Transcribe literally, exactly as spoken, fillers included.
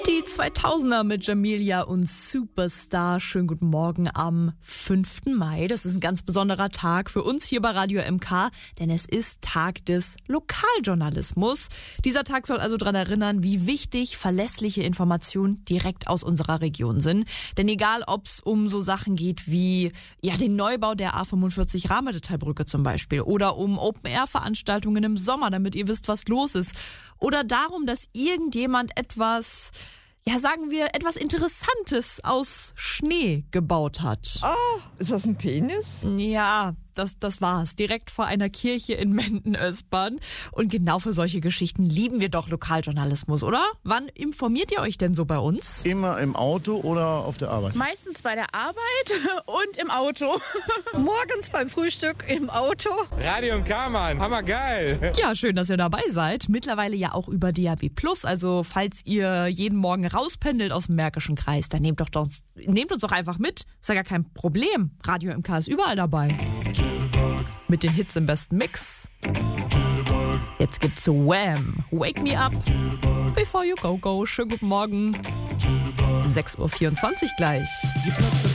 Die zweitausender mit Jamelia und Superstar. Schönen guten Morgen am fünften Mai. Das ist ein ganz besonderer Tag für uns hier bei Radio M K, denn es ist Tag des Lokaljournalismus. Dieser Tag soll also daran erinnern, wie wichtig verlässliche Informationen direkt aus unserer Region sind. Denn egal, ob es um so Sachen geht wie ja den Neubau der A fünfundvierzig Rahmenmetallbrücke zum Beispiel oder um Open-Air-Veranstaltungen im Sommer, damit ihr wisst, was los ist, oder darum, dass irgendjemand etwas, ja sagen wir, etwas Interessantes aus Schnee gebaut hat. Ah, ist das ein Penis? Ja, das, das war's. Direkt vor einer Kirche in Menden-Öspern. Und genau für solche Geschichten lieben wir doch Lokaljournalismus, oder? Wann informiert ihr euch denn so bei uns? Immer im Auto oder auf der Arbeit? Meistens bei der Arbeit und im Auto. Morgens beim Frühstück im Auto. Radio M K, Mann. Hammergeil. Ja, schön, dass ihr dabei seid. Mittlerweile ja auch über D A B plus. Also falls ihr jeden Morgen rauspendelt aus dem Märkischen Kreis, dann nehmt, doch, doch, nehmt uns doch einfach mit. Ist ja gar kein Problem. Radio M K ist überall dabei. Mit den Hits im besten Mix. Jetzt gibt's Wham! Wake Me Up Before You Go Go. Schönen guten Morgen. sechs Uhr vierundzwanzig gleich.